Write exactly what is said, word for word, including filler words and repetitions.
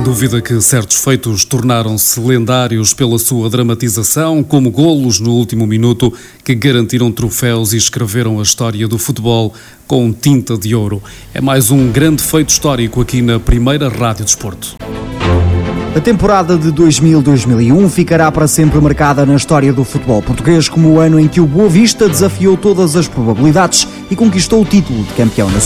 Sem dúvida que certos feitos tornaram-se lendários pela sua dramatização, como golos no último minuto que garantiram troféus e escreveram a história do futebol com tinta de ouro. É mais um grande feito histórico aqui na primeira Rádio Desporto. A temporada de dois mil a dois mil e um ficará para sempre marcada na história do futebol português como o ano em que o Boa Vista desafiou todas as probabilidades e conquistou o título de campeão nacional.